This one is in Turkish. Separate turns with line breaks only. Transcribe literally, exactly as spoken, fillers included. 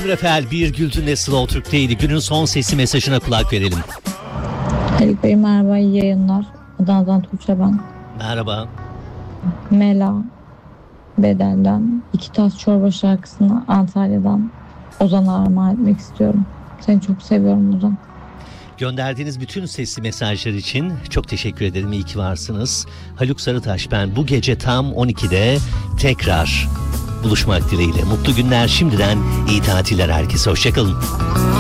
Ebru Efel, Bir Güldür'le Slow Türk'teydi. Günün son sesi mesajına kulak verelim.
Haluk Bey merhaba, iyi yayınlar. Adana'dan Tuğçe ben.
Merhaba.
Mela Bedel'den iki tas çorba şarkısını Antalya'dan Ozan'a armağan etmek istiyorum. Seni çok seviyorum Ozan.
Gönderdiğiniz bütün sesli mesajlar için çok teşekkür ederim. İyi ki varsınız. Haluk Sarıtaş ben. Bu gece tam on ikide tekrar buluşmak dileğiyle. Mutlu günler şimdiden, iyi tatiller herkese. Hoşçakalın.